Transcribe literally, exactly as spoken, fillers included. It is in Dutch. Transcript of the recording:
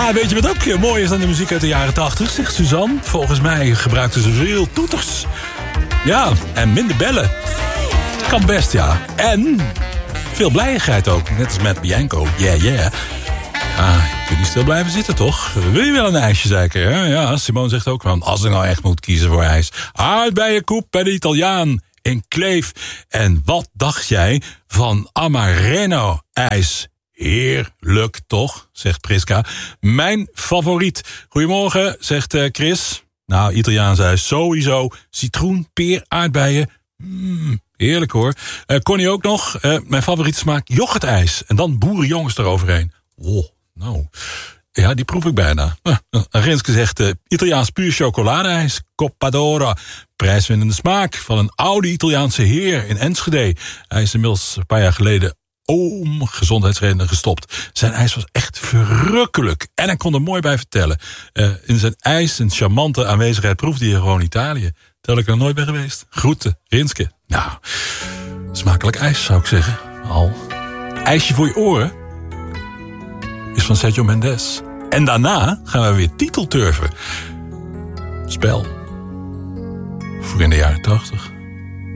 Ja, weet je wat ook mooi is aan de muziek uit de jaren tachtig, zegt Suzanne. Volgens mij gebruikten ze veel toeters. Ja, en minder bellen. Kan best, ja. En veel blijigheid ook, net als met Bianco. Yeah, yeah. Ja, je kunt niet stil blijven zitten, toch? Wil je wel een ijsje, zeker? Hè? Ja, Simone zegt ook van, als ik nou echt moet kiezen voor ijs. Aardbeienkoep bij de Italiaan in Kleef. En wat dacht jij van Amareno-ijs? Heerlijk, toch? Zegt Priska. Mijn favoriet. Goedemorgen, zegt uh, Chris. Nou, Italiaans ijs sowieso. Citroen, peer, aardbeien. Mm, heerlijk hoor. Uh, Connie ook nog. Uh, mijn favoriete smaak, yoghurtijs. En dan boerenjongens eroverheen. Oh, nou. Ja, die proef ik bijna. Uh, uh, Renske zegt uh, Italiaans puur chocoladeijs. Coppa d'Oro. Prijswinnende smaak van een oude Italiaanse heer in Enschede. Hij is inmiddels een paar jaar geleden om gezondheidsredenen gestopt. Zijn ijs was echt verrukkelijk. En hij kon er mooi bij vertellen. Uh, in zijn ijs en charmante aanwezigheid proefde je gewoon Italië. Terwijl ik er nooit ben geweest. Groeten, Rinske. Nou, smakelijk ijs zou ik zeggen. Al. IJsje voor je oren is van Sergio Mendes. En daarna gaan we weer titelturven. Spel. Voor in de jaren tachtig.